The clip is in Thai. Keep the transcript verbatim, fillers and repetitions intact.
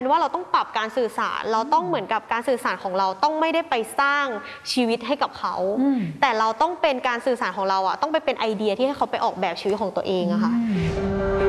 ว่าเราต้องปรับการสื่อสารเราต้องเหมือนกับการสื่อสารของเราต้องไม่ได้ไปสร้างชีวิตให้กับเขาแต่เราต้องเป็นการสื่อสารของเราอะต้องไปเป็นไอเดียที่ให้เขาไปออกแบบชีวิตของตัวเองอะค่ะ